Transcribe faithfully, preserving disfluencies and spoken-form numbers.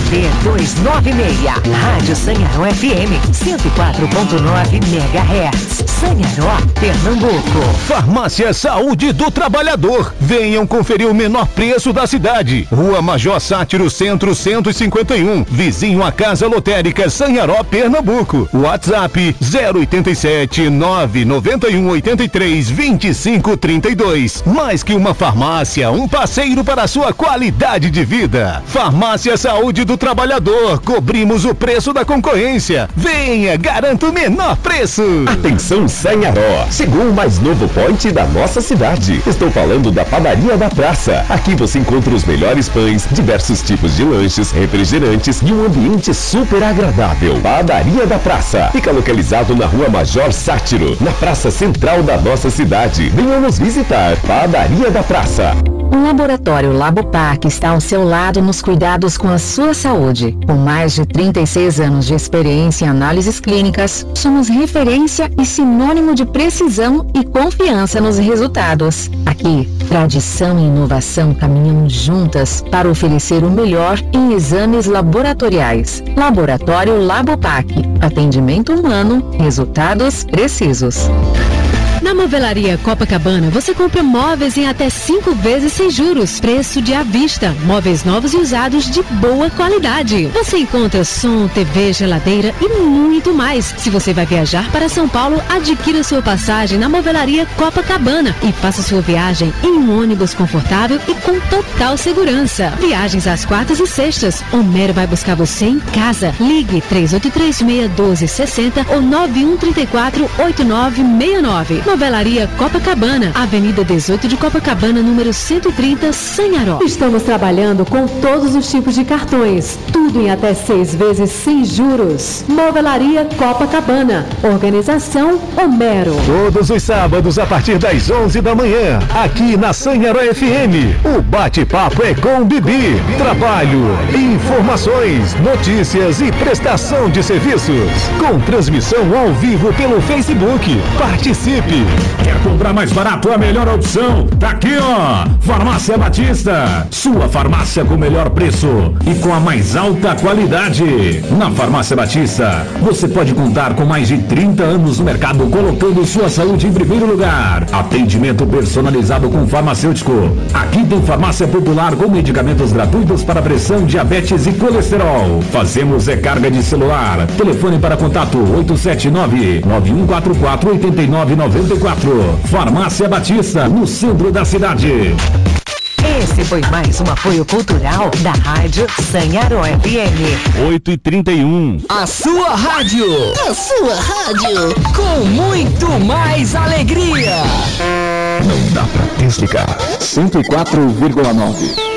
D duzentos e noventa e seis. Rádio Sanharó F M cento e quatro ponto nove megahertz. Sanharó, Pernambuco. Farmácia Saúde do Trabalhador. Venham conferir o menor preço da cidade. Rua Major Sátiro, Centro cento e cinquenta e um. Vizinho à Casa Lotérica Sanharó, Pernambuco. WhatsApp zero oito sete nove nove um oito três dois cinco três dois. Mais que uma farmácia, um parceiro para a sua qualidade de vida. Farmácia Saúde do Trabalhador. Cobrimos o preço da concorrência. Venha, garanto o menor preço. Atenção, Sanharó. Chegou o mais novo point da nossa cidade. Estou falando da Padaria da Praça. Aqui você encontra os melhores pães, diversos tipos de lanches, refrigerantes e um ambiente super agradável. Padaria da Praça. Fica localizado na Rua Major Sátiro, na praça central da nossa cidade. Venha nos visitar. Padaria da Praça. O Laboratório Labopac está ao seu lado nos cuidados com a sua saúde. Com mais de trinta e seis anos de experiência em análises clínicas, somos referência e sinônimo de precisão e confiança nos resultados. Aqui, tradição e inovação caminham juntas para oferecer o melhor em exames laboratoriais. Laboratório Labopac. Atendimento humano, resultados precisos. Na Movelaria Copacabana, você compra móveis em até cinco vezes sem juros. Preço de à vista. Móveis novos e usados de boa qualidade. Você encontra som, T V, geladeira e muito mais. Se você vai viajar para São Paulo, adquira sua passagem na Movelaria Copacabana e faça sua viagem em um ônibus confortável e com total segurança. Viagens às quartas e sextas. Homero vai buscar você em casa. Ligue três oito três seis um dois seis zero ou nove um três quatro oito nove seis nove. Novelaria Copacabana, Avenida dezoito de Copacabana, número cento e trinta, Sanharó. Estamos trabalhando com todos os tipos de cartões, tudo em até seis vezes sem juros. Novelaria Copacabana, Organização Homero. Todos os sábados a partir das onze da manhã, aqui na Sanharó F M, o bate-papo é com Bibi. Trabalho, informações, notícias e prestação de serviços. Com transmissão ao vivo pelo Facebook. Participe! Quer comprar mais barato? A melhor opção tá aqui, ó. Farmácia Batista, sua farmácia com o melhor preço e com a mais alta qualidade. Na Farmácia Batista, você pode contar com mais de trinta anos no mercado, colocando sua saúde em primeiro lugar. Atendimento personalizado com farmacêutico. Aqui tem farmácia popular com medicamentos gratuitos para pressão, diabetes e colesterol. Fazemos recarga de celular. Telefone para contato oito sete nove nove um quatro quatro oito nove nove quatro. Farmácia Batista, no centro da cidade. Esse foi mais um apoio cultural da Rádio Sanharó F M. oito e trinta e um. A sua rádio. A sua rádio. Com muito mais alegria. Não dá pra desligar. cento e quatro vírgula nove.